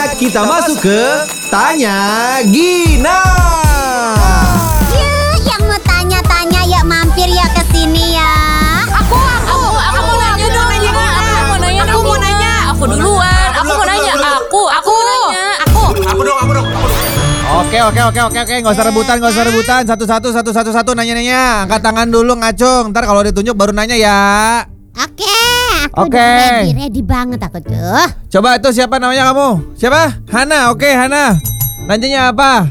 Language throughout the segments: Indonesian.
kita masuk ke Tanya Gina. Yang mau tanya-tanya ya mampir ya ke sini ya. Aku mau nanya dong. Aku mau nanya. Aku duluan. Aku mau nanya. Aku dong. Oke, nggak usah rebutan, satu-satu nanya. Angkat tangan dulu ngacung, ntar kalau ditunjuk baru nanya ya. Aku udah ready banget aku tuh. Coba itu siapa namanya kamu? Siapa? Hana, oke Hana. Nanyanya apa?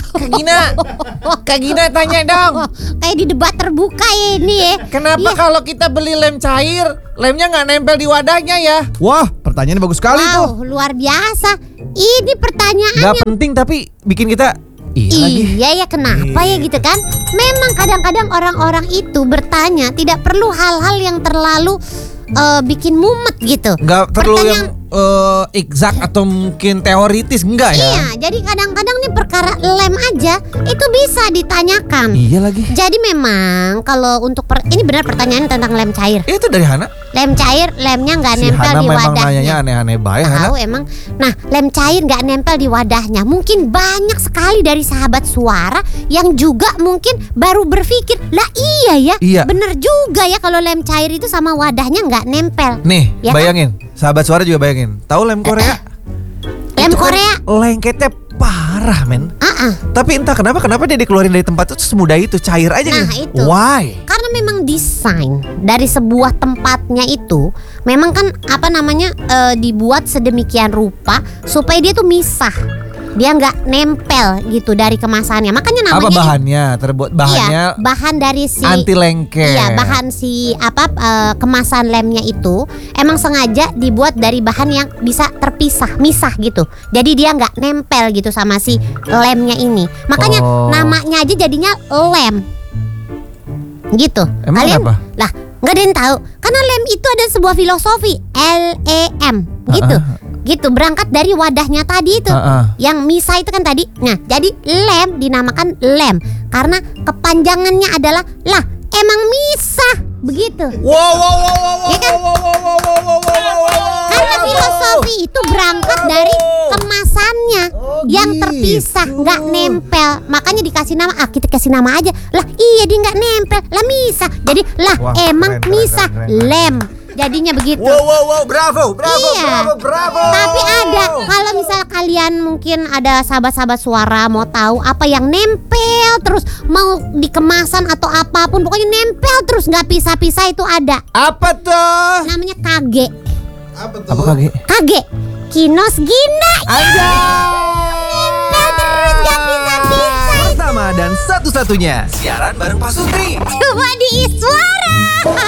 Kak Gina tanya dong. Kayak di debat terbuka ini ya. Kenapa kalau kita beli lem cair, lemnya nggak nempel di wadahnya ya? Wah, pertanyaannya bagus sekali tuh. Wow, luar biasa. Ini pertanyaan Nggak yang penting tapi bikin kita lagi. Iya ya, kenapa ya gitu kan? Memang kadang-kadang orang-orang itu bertanya tidak perlu hal-hal yang terlalu bikin mumet gitu. Nggak perlu yang exact atau mungkin teoritis, enggak ya? Iya, jadi kadang-kadang nih perkara lem aja itu bisa ditanyakan. Iya lagi. Jadi memang kalau untuk ini benar pertanyaan tentang lem cair. Itu dari Hana. Lem cair, lemnya nggak Si nempel Hana di memang wadahnya. nanyanya aneh-aneh baik Hana. Tahu emang. Nah, lem cair nggak nempel di wadahnya. Mungkin banyak sekali dari sahabat suara yang juga mungkin baru berpikir, lah iya ya, Iya. bener juga ya kalau lem cair itu sama wadahnya nggak nempel. Nih, Ya kan? bayangin. Sahabat suara juga bayangin. Tahu lem Korea? Lem Itu kan Korea. lengketnya parah, men. Tapi entah kenapa dia dikeluarin dari tempat itu semudah itu, cair aja Nah, gitu. itu. Why? Karena memang desain dari sebuah tempatnya itu memang kan dibuat sedemikian rupa supaya dia tuh misah. Dia nggak nempel gitu dari kemasannya. Makanya namanya Apa bahannya? Terbuat bahannya iya, bahan dari si anti lengket. Iya, bahan kemasan lemnya itu emang sengaja dibuat dari bahan yang bisa terpisah, misah gitu. Jadi dia nggak nempel gitu sama si lemnya ini. Makanya namanya aja jadinya lem. Gitu. Emang Kalian kenapa? lah nggak ada yang tahu. Karena lem itu ada sebuah filosofi LEM gitu. Gitu, berangkat dari wadahnya tadi itu. Yang misah itu kan tadi. Nah, jadi lem dinamakan lem karena kepanjangannya adalah emang misah begitu. Wow. Ya kan? Karena filosofi itu berangkat dari kemasannya yang terpisah, nggak nempel. Makanya dikasih nama, kita kasih nama aja. Lah iya dia nggak nempel, lah misah. Jadi Wah, emang keren. misah lem. Jadinya begitu. Wow, bravo. Iya. Tapi ada, kalau misal kalian mungkin ada sahabat-sahabat suara mau tahu apa yang nempel terus, mau di kemasan atau apapun, pokoknya nempel terus nggak pisah-pisah, itu ada. Apa tuh? Namanya KG. Apa kaki? KG. Kinos Gina. Nempel terus nggak pisah-pisah. Pertama dan satu-satunya siaran bareng Pak Sutri. Cuma di Iswara.